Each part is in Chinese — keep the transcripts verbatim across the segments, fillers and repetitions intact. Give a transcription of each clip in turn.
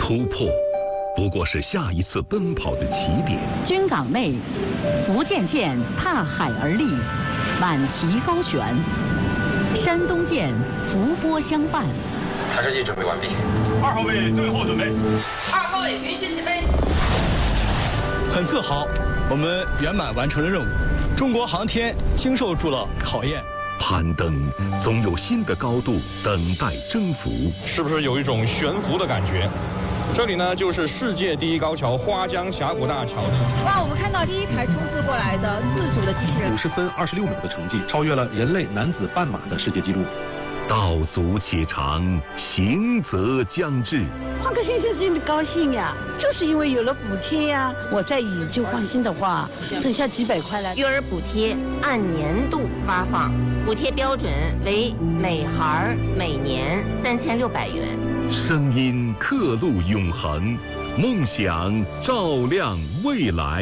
突破不过是下一次奔跑的起点。 军港内，福建舰踏海而立，满旗高悬；山东舰伏波相伴。 探视器准备完毕。 二号位最后准备。 二号位允许起飞。 很自豪，我们圆满完成了任务。中国航天经受住了考验。 攀登总有新的高度等待征服。 是不是有一种悬浮的感觉？这里呢，就是世界第一高桥花江峡谷大桥。 哇，我们看到第一台冲刺过来的自主的机器人， 五十分二十六秒的成绩，超越了人类男子半马的世界纪录。 道阻且长，行则将至。 换个先生心里高兴呀，就是因为有了补贴呀。我再以旧换新的话，省下几百块来。 育儿补贴按年度发放，补贴标准为每孩每年三千六百元。 声音刻录永恒，梦想照亮未来。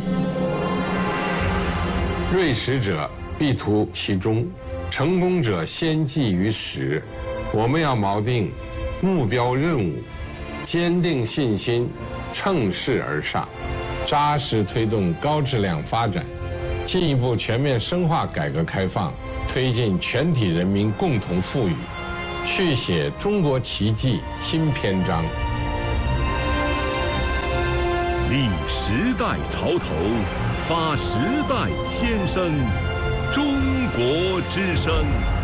锐识者必图其中，成功者先记于始。我们要锚定目标任务，坚定信心，乘势而上，扎实推动高质量发展，进一步全面深化改革开放，推进全体人民共同富裕，续写中国奇迹新篇章。 立时代潮头，发时代先声，中国之声。